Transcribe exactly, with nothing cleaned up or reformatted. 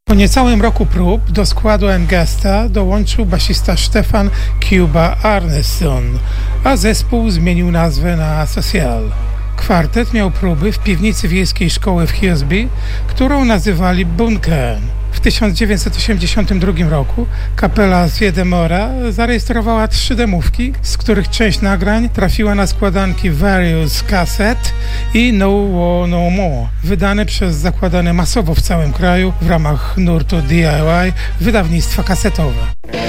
Po niecałym roku prób do składu Engesta dołączył basista Stefan Cuba Arneson, a zespół zmienił nazwę na Social. Kwartet miał próby w piwnicy wiejskiej szkoły w Hillsby, którą nazywali Bunkern. W tysiąc dziewięćset osiemdziesiątym drugim roku kapela Wiedemora zarejestrowała trzy demówki, z których część nagrań trafiła na składanki Various Cassette i No War No More, wydane przez zakładane masowo w całym kraju w ramach nurtu D I Y wydawnictwa kasetowe.